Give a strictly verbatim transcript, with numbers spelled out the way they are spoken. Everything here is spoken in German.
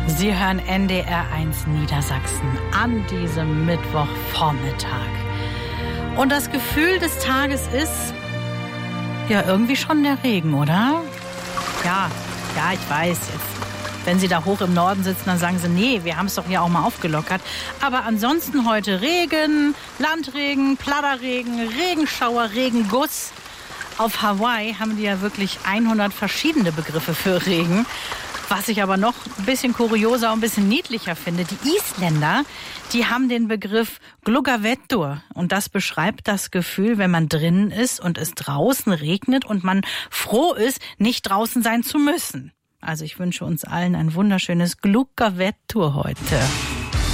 Sie hören N D R eins Niedersachsen an diesem Mittwochvormittag. Und das Gefühl des Tages ist ja irgendwie schon der Regen, oder? Ja, ja, ich weiß. Jetzt, wenn Sie da hoch im Norden sitzen, dann sagen Sie, nee, wir haben es doch hier auch mal aufgelockert. Aber ansonsten heute Regen, Landregen, Platterregen, Regenschauer, Regenguss. Auf Hawaii haben die ja wirklich hundert verschiedene Begriffe für Regen. Was ich aber noch ein bisschen kurioser und ein bisschen niedlicher finde, die Isländer, die haben den Begriff Gluggavettur. Und das beschreibt das Gefühl, wenn man drinnen ist und es draußen regnet und man froh ist, nicht draußen sein zu müssen. Also ich wünsche uns allen ein wunderschönes Gluggavettur heute.